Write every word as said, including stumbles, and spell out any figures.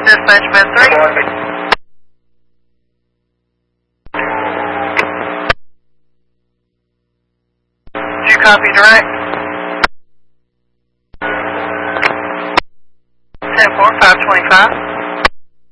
Dispatch Med three. Did you copy direct? ten four, five twenty-five.